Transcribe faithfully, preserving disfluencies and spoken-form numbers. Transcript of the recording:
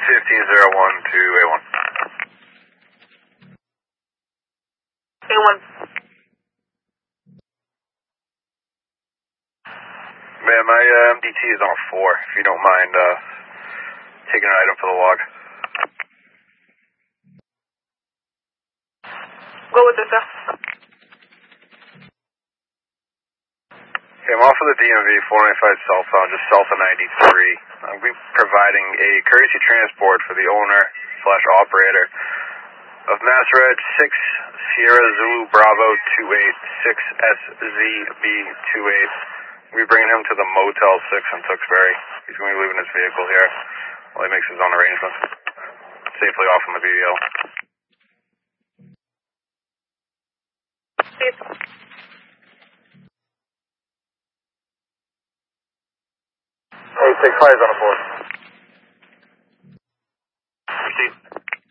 fifteen zero one to A one. A one. Man, my uh, M D T is on a four, if you don't mind uh, taking an item for the log. Go with it, sir. Okay, I'm off of the D M V four ninety-five cell phone, just south of ninety-three. I'll be providing a courtesy transport for the owner slash operator of Mass Red six Sierra Zulu Bravo two eight six S Z B two eight. We'll be bringing him to the Motel six in Tewksbury. He's going to be leaving his vehicle here while he makes his own arrangements. Safely off from the B D L. Hey, six five is on a four.